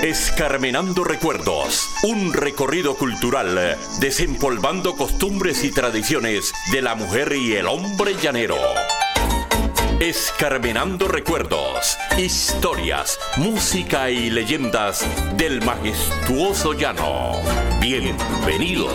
Escarmenando Recuerdos, un recorrido cultural desempolvando costumbres y tradiciones de la mujer y el hombre llanero. Escarmenando Recuerdos, historias, música y leyendas del majestuoso llano. Bienvenidos.